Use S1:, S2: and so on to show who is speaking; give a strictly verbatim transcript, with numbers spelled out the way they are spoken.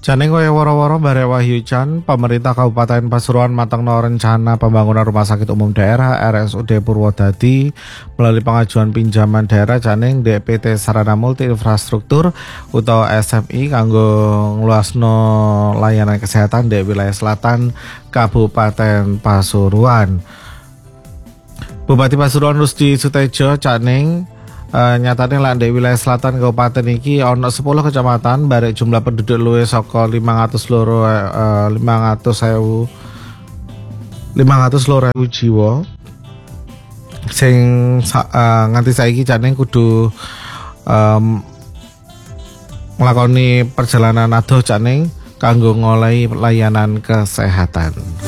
S1: Jane koyo woro-woro bare Wahyu Chan, pemerintah Kabupaten Pasuruan matengno rencana pembangunan Rumah Sakit Umum Daerah R S U D Purwodadi melalui pengajuan pinjaman daerah jane D P T Sarana Multi Infrastruktur utawa S M I kanggo ngluasno layanan kesehatan di wilayah selatan Kabupaten Pasuruan. Bupati Pasuruan Rusdi Sutejo Caning Uh, nyatane lan di wilayah selatan kabupaten iki ono sepuluh kecamatan barek jumlah penduduk luwih saka lima ratus loro uh, lima ratus ewu lima ratus loro ewu jiwa sing uh, nganti saiki jane kudu um, nglakoni perjalanan adoh jane kanggo ngolehi layanan kesehatan.